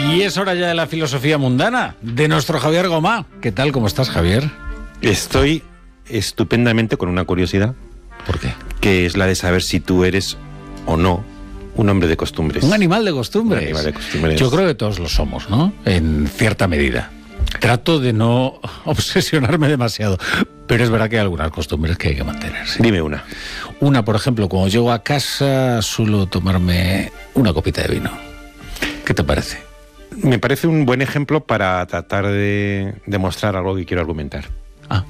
Y es hora ya de la filosofía mundana, de nuestro Javier Gomá. ¿Qué tal? ¿Cómo estás, Javier? Estoy estupendamente con una curiosidad. ¿Por qué? Que es la de saber si tú eres o no un hombre de costumbres. Un animal de costumbres. Un animal de costumbres. Yo creo que todos lo somos, ¿no? En cierta medida. Trato de no obsesionarme demasiado, pero es verdad que hay algunas costumbres que hay que mantener. ¿Sí? Dime una. Una, por ejemplo, cuando llego a casa suelo tomarme una copita de vino. ¿Qué te parece? Me parece un buen ejemplo para tratar de demostrar algo que quiero argumentar. Ah.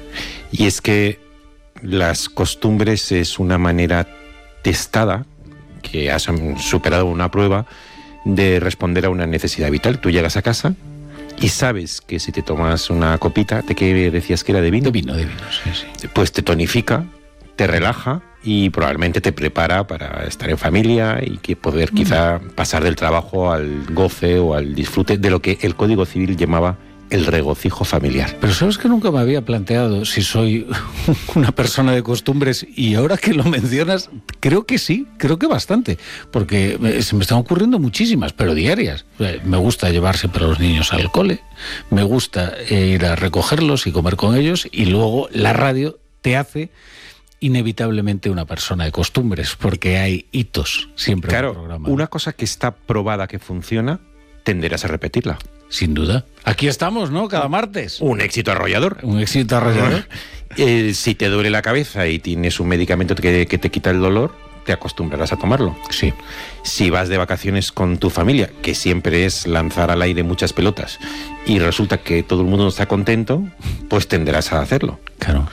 Y es que las costumbres es una manera testada, que has superado una prueba, de responder a una necesidad vital. Tú llegas a casa y sabes que si te tomas una copita, ¿de qué decías que era? ¿De vino? De vino, sí, sí. Pues te tonifica, te relaja y probablemente te prepara para estar en familia y que poder quizá pasar del trabajo al goce o al disfrute de lo que el Código Civil llamaba el regocijo familiar. Pero sabes que nunca me había planteado si soy una persona de costumbres, y ahora que lo mencionas, creo que sí, creo que bastante, porque se me están ocurriendo muchísimas, pero diarias. Me gusta llevar siempre a los niños al cole, me gusta ir a recogerlos y comer con ellos, y luego la radio te hace inevitablemente una persona de costumbres, porque hay hitos siempre en el programa. Claro, una cosa que está probada que funciona, tenderás a repetirla. Sin duda. Aquí estamos, ¿no? Cada martes. Un éxito arrollador. Un éxito arrollador. Si te duele la cabeza y tienes un medicamento que te quita el dolor, te acostumbrarás a tomarlo. Sí. Si vas de vacaciones con tu familia, que siempre es lanzar al aire muchas pelotas, y resulta que todo el mundo está contento, pues tenderás a hacerlo. Claro.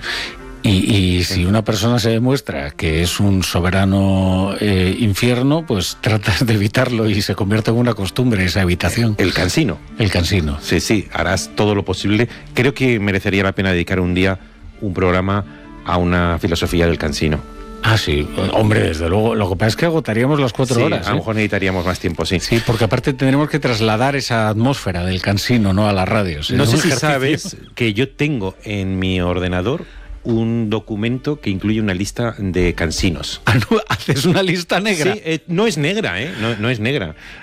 Y si una persona se demuestra que es un soberano infierno, pues tratas de evitarlo y se convierte en una costumbre esa evitación. El cansino. El cansino. Sí, harás todo lo posible. Creo que merecería la pena dedicar un día, un programa a una filosofía del cansino. Ah, sí, hombre, desde luego. Lo que pasa es que agotaríamos las 4 horas. A lo mejor necesitaríamos más tiempo, sí. Sí, porque aparte tendremos que trasladar esa atmósfera del cansino, ¿no?, a las radios. No sé si sabes que yo tengo en mi ordenador un documento que incluye una lista de cansinos. ¿Haces una lista negra? Sí, no es negra, no es negra.